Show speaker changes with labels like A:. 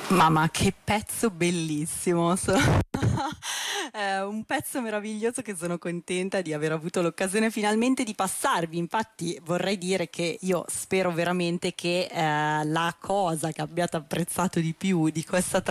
A: Mamma, che pezzo bellissimo! È un pezzo meraviglioso che sono contenta di aver avuto l'occasione finalmente di passarvi. Infatti vorrei dire che io spero veramente che la cosa che abbiate apprezzato di più di questa